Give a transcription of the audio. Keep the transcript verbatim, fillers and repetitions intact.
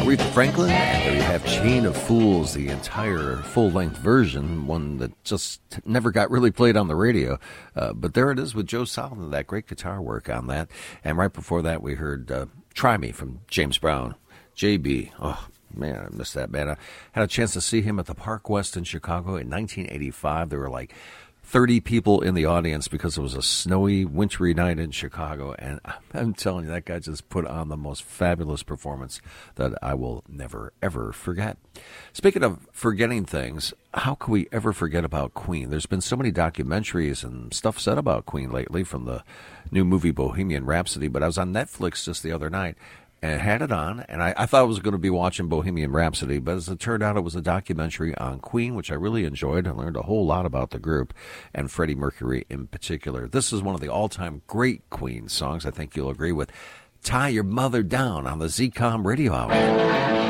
Aretha Franklin, and there you have Chain of Fools, the entire full-length version, one that just never got really played on the radio. Uh, but there it is with Joe Solomon, that great guitar work on that. And right before that, we heard uh, Try Me from James Brown. J B, oh, man, I missed that, man. I had a chance to see him at the Park West in Chicago in nineteen eighty-five. There were like thirty people in the audience because it was a snowy, wintry night in Chicago, and I'm telling you, that guy just put on the most fabulous performance that I will never, ever forget. Speaking of forgetting things, how could we ever forget about Queen? There's been so many documentaries and stuff said about Queen lately, from the new movie Bohemian Rhapsody, but I was on Netflix just the other night, and had it on, and I, I thought I was going to be watching Bohemian Rhapsody, but as it turned out, it was a documentary on Queen, which I really enjoyed. I learned a whole lot about the group, and Freddie Mercury in particular. This is one of the all-time great Queen songs, I think you'll agree with. Tie Your Mother Down on the Z COM Radio Hour.